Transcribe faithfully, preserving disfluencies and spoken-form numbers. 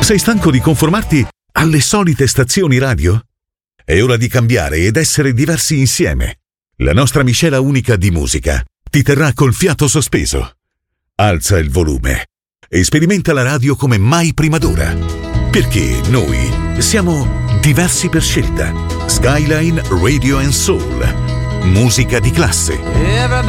Sei stanco di conformarti alle solite stazioni radio? È ora di cambiare ed essere diversi insieme. La nostra miscela unica di musica ti terrà col fiato sospeso. Alza il volume e sperimenta la radio come mai prima d'ora. Perché noi siamo diversi per scelta. Skyline Radio and Soul. Musica di classe.